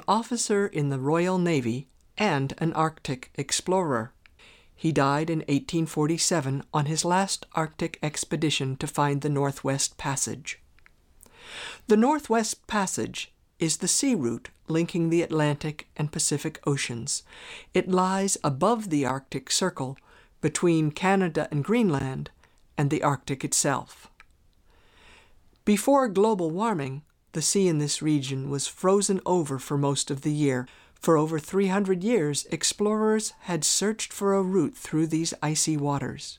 officer in the Royal Navy and an Arctic explorer. He died in 1847 on his last Arctic expedition to find the Northwest Passage. The Northwest Passage is the sea route linking the Atlantic and Pacific Oceans. It lies above the Arctic Circle, between Canada and Greenland, and the Arctic itself. Before global warming, the sea in this region was frozen over for most of the year. For over 300 years, explorers had searched for a route through these icy waters.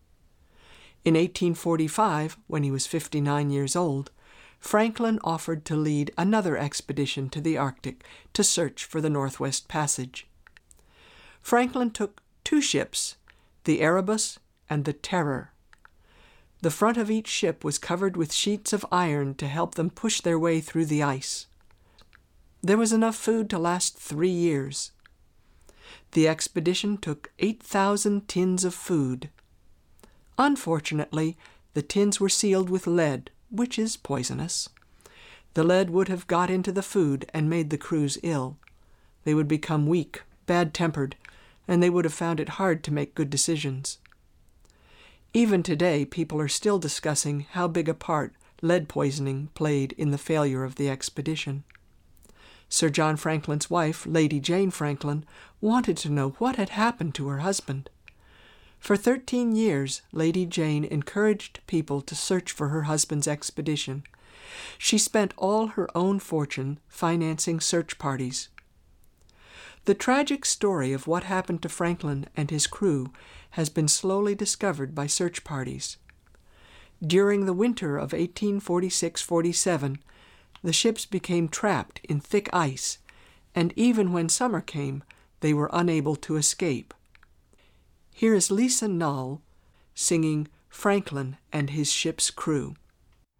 In 1845, when he was 59 years old, Franklin offered to lead another expedition to the Arctic to search for the Northwest Passage. Franklin took 2 ships, the Erebus and the Terror. The front of each ship was covered with sheets of iron to help them push their way through the ice. There was enough food to last 3 years. The expedition took 8,000 tins of food. Unfortunately, the tins were sealed with lead, which is poisonous. The lead would have got into the food and made the crews ill. They would become weak, bad-tempered, and they would have found it hard to make good decisions. Even today, people are still discussing how big a part lead poisoning played in the failure of the expedition. Sir John Franklin's wife, Lady Jane Franklin, wanted to know what had happened to her husband. For 13 years, Lady Jane encouraged people to search for her husband's expedition. She spent all her own fortune financing search parties. The tragic story of what happened to Franklin and his crew has been slowly discovered by search parties. During the winter of 1846-47, the ships became trapped in thick ice, and even when summer came, they were unable to escape. Here is Lisa Null singing Franklin and His Ship's Crew.